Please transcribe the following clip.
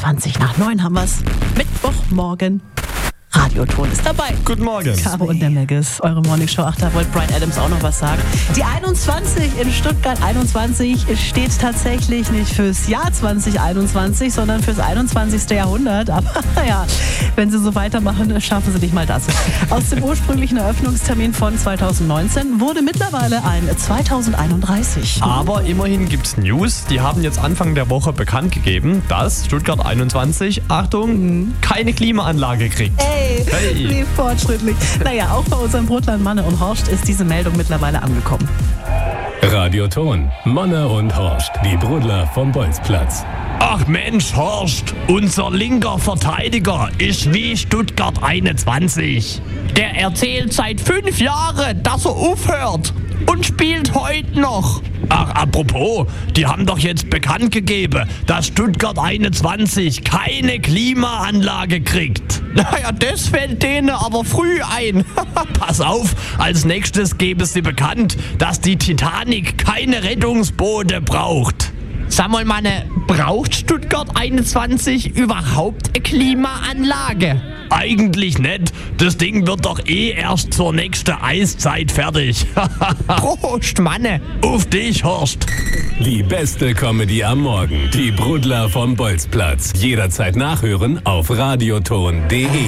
20 nach 9 haben wir's. Mittwochmorgen. Radioton ist dabei. Guten Morgen. Caro und der Megas, eure Morningshow. Ach, da wollte Bryan Adams auch noch was sagen. Die 21 in Stuttgart 21 steht tatsächlich nicht fürs Jahr 2021, sondern fürs 21. Jahrhundert. Aber ja, wenn sie so weitermachen, schaffen sie nicht mal das. Aus dem ursprünglichen Eröffnungstermin von 2019 wurde mittlerweile ein 2031. Aber immerhin gibt's News. Die haben jetzt Anfang der Woche bekannt gegeben, dass Stuttgart 21, Achtung, keine Klimaanlage kriegt. Hey, wie fortschrittlich. Naja, auch bei unserem Brotlein Manne und Horst ist diese Meldung mittlerweile angekommen. Radioton, Manne und Horst, die Brudler vom Bolzplatz. Ach Mensch, Horst, unser linker Verteidiger ist wie Stuttgart 21. Der erzählt seit 5 Jahren, dass er aufhört und spielt heute noch. Ach, apropos, die haben doch jetzt bekannt gegeben, dass Stuttgart 21 keine Klimaanlage kriegt. Naja, das fällt denen aber früh ein. Pass auf, als nächstes gebe sie bekannt, dass die Titanic keine Rettungsboote braucht. Sag mal, Manne, braucht Stuttgart 21 überhaupt eine Klimaanlage? Eigentlich nicht. Das Ding wird doch erst zur nächsten Eiszeit fertig. Prost, Manne. Auf dich, Horst. Die beste Comedy am Morgen. Die Brudler vom Bolzplatz. Jederzeit nachhören auf radioton.de.